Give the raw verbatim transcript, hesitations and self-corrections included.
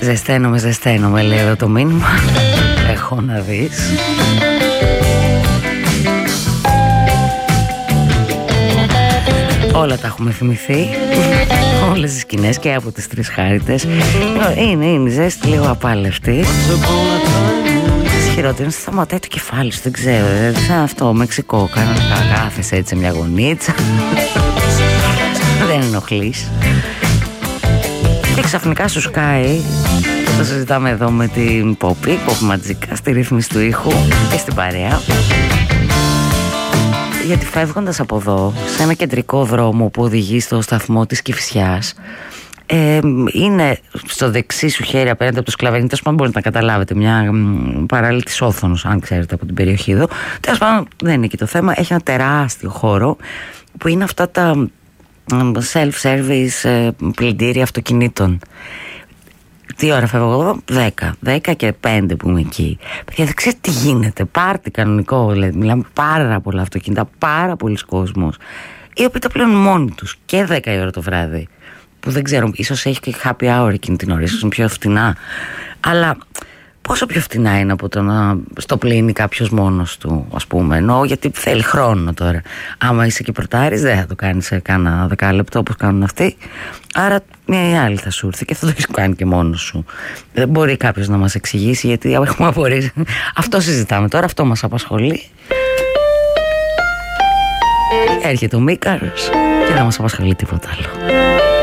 Ζεσταίνομαι, ζεσταίνομαι, λέει εδώ το μήνυμα. Έχω να δεις. Όλα τα έχουμε θυμηθεί. Όλες τις σκηνές και από τις Τρεις Χάριτες. Είναι, είναι η ζέστη λίγο απάλευτη. Χειρότερο είναι σταματάει το κεφάλι σου, δεν ξέρω. Δηλαδή σαν αυτό, Μεξικό, κανονικά κάθεσαι έτσι σε μια γωνίτσα. Δεν ενοχλείς. Και ξαφνικά σου σκάει. Το συζητάμε εδώ με την Πόπη, Πόπη Ματζικά, στη ρύθμιση του ήχου και στην παρέα. Γιατί φεύγοντας από εδώ, σε ένα κεντρικό δρόμο που οδηγεί στο σταθμό της Κηφισιάς, ε, είναι στο δεξί σου χέρι απέναντι από το Σκλαβενί. Τέλος πάντων, μπορείτε να καταλάβετε, μια παράλληλη της Όθωνος, αν ξέρετε από την περιοχή εδώ. Τέλος πάντων, δεν είναι εκεί το θέμα. Έχει ένα τεράστιο χώρο που είναι αυτά τα self-service ε, πλυντήρια αυτοκινήτων. Τι ώρα φεύγω εγώ? Δέκα. Δέκα και πέντε που είμαι εκεί. Παιδιά, δεν ξέρετε τι γίνεται. Πάρτι κανονικό, δηλαδή. Μιλάμε πάρα πολλά αυτοκίνητα, πάρα πολλοί κόσμος, οι οποίοι τα πλένουν μόνοι τους και δέκα η ώρα το βράδυ. Που δεν ξέρω, ίσως έχει και happy hour εκείνη την ώρα, ίσως είναι πιο φτηνά. Αλλά πόσο πιο φτηνά είναι από το να στο πλύνει κάποιος μόνος του, ας πούμε. Εννοώ γιατί θέλει χρόνο τώρα. Άμα είσαι και πρωτάρης, δεν θα το κάνεις σε κάνα δεκάλεπτο όπως κάνουν αυτοί. Άρα μια ή άλλη θα σου έρθει και θα το έχεις κάνει και μόνος σου. Δεν μπορεί κάποιος να μας εξηγήσει, γιατί έχουμε απορρίσει. Αυτό συζητάμε τώρα, αυτό μας απασχολεί. Έρχεται ο Μίκαρος και δεν μας απασχολεί τίποτα άλλο.